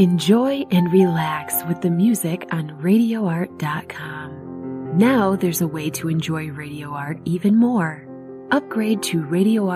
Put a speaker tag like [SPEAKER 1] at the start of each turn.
[SPEAKER 1] Enjoy and relax with the music on RadioArt.com. Now there's a way to enjoy Radio Art even more. Upgrade to Radio